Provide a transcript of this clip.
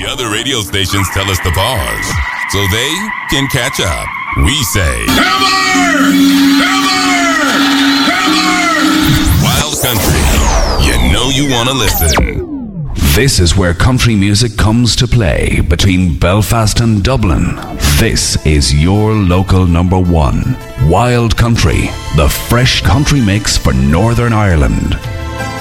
other radio stations tell us to pause so they can catch up. We say, Hammer! Hammer! Hammer! Wild Country. You know you want to listen. This is where country music comes to play between Belfast and Dublin. This is your local number one. Wild Country, the fresh country mix for Northern Ireland.